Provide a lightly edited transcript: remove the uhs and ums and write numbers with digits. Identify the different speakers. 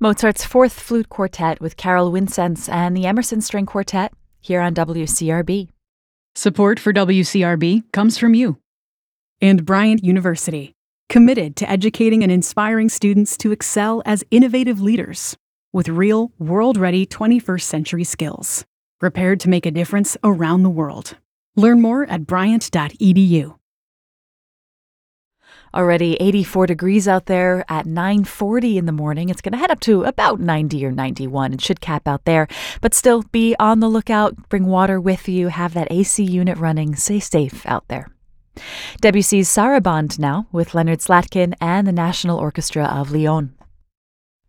Speaker 1: Mozart's Fourth Flute Quartet with Carol Wincenz and the Emerson String Quartet here on WCRB.
Speaker 2: Support for WCRB comes from you.
Speaker 3: And Bryant University, committed to educating and inspiring students to excel as innovative leaders with real, world-ready 21st century skills, prepared to make a difference around the world. Learn more at bryant.edu.
Speaker 1: Already 84 degrees out there at 9:40 in the morning. It's going to head up to about 90 or 91. It should cap out there. But still, be on the lookout. Bring water with you. Have that AC unit running. Stay safe out there. WC's Sarabande now with Leonard Slatkin and the National Orchestra of Lyon.